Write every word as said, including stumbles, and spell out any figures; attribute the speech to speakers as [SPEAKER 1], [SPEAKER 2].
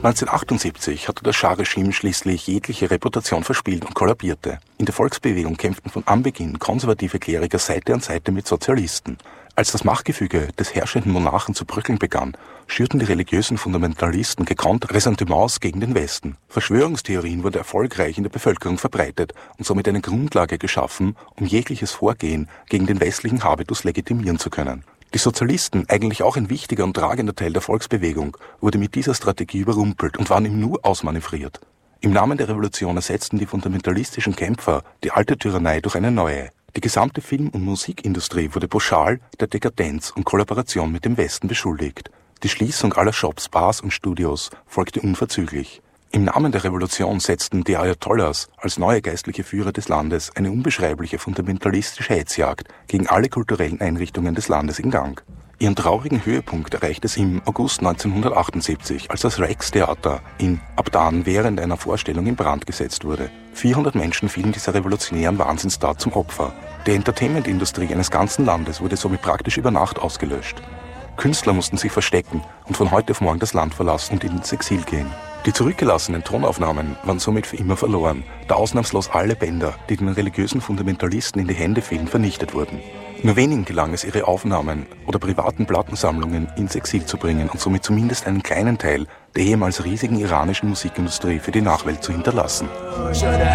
[SPEAKER 1] neunzehnhundertachtundsiebzig hatte das Schah-Regime schließlich jegliche Reputation verspielt und kollabierte. In der Volksbewegung kämpften von Anbeginn konservative Kleriker Seite an Seite mit Sozialisten. Als das Machtgefüge des herrschenden Monarchen zu bröckeln begann, schürten die religiösen Fundamentalisten gekonnt Ressentiments gegen den Westen. Verschwörungstheorien wurden erfolgreich in der Bevölkerung verbreitet und somit eine Grundlage geschaffen, um jegliches Vorgehen gegen den westlichen Habitus legitimieren zu können. Die Sozialisten, eigentlich auch ein wichtiger und tragender Teil der Volksbewegung, wurde mit dieser Strategie überrumpelt und waren im Nu ausmanövriert. Im Namen der Revolution ersetzten die fundamentalistischen Kämpfer die alte Tyrannei durch eine neue. Die gesamte Film- und Musikindustrie wurde pauschal der Dekadenz und Kollaboration mit dem Westen beschuldigt. Die Schließung aller Shops, Bars und Studios folgte unverzüglich. Im Namen der Revolution setzten die Ayatollahs als neue geistliche Führer des Landes eine unbeschreibliche fundamentalistische Hetzjagd gegen alle kulturellen Einrichtungen des Landes in Gang. Ihren traurigen Höhepunkt erreichte es im August neunzehnhundertachtundsiebzig, als das Rex-Theater in Abdan während einer Vorstellung in Brand gesetzt wurde. vierhundert Menschen fielen dieser revolutionären Wahnsinnstat zum Opfer. Die Entertainment-Industrie eines ganzen Landes wurde somit praktisch über Nacht ausgelöscht. Künstler mussten sich verstecken und von heute auf morgen das Land verlassen und ins Exil gehen. Die zurückgelassenen Tonaufnahmen waren somit für immer verloren, da ausnahmslos alle Bänder, die den religiösen Fundamentalisten in die Hände fielen, vernichtet wurden. Nur wenigen gelang es, ihre Aufnahmen oder privaten Plattensammlungen ins Exil zu bringen und somit zumindest einen kleinen Teil der ehemals riesigen iranischen Musikindustrie für die Nachwelt zu hinterlassen.